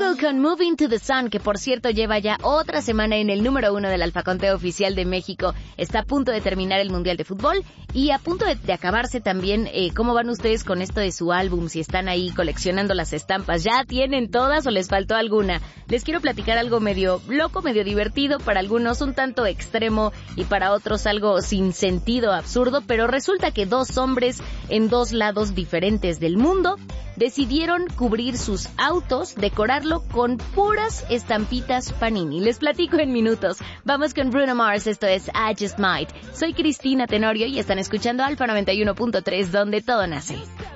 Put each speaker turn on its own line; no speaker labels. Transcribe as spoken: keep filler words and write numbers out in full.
Jungle con Moving to the Sun, que por cierto lleva ya otra semana en el número uno del Alfaconteo Oficial de México. Está a punto de terminar el Mundial de Fútbol y a punto de, de acabarse también. Eh, ¿Cómo van ustedes con esto de su álbum? Si están ahí coleccionando las estampas, ¿ya tienen todas o les faltó alguna? Les quiero platicar algo medio loco, medio divertido, para algunos un tanto extremo y para otros algo sin sentido, absurdo, pero resulta que dos hombres en dos lados diferentes del mundo decidieron cubrir sus autos, decorarlo con puras estampitas Panini. Les platico en minutos. Vamos con Bruno Mars, esto es I Just Might. Soy Cristina Tenorio y están escuchando Alfa noventa y uno punto tres, donde todo nace.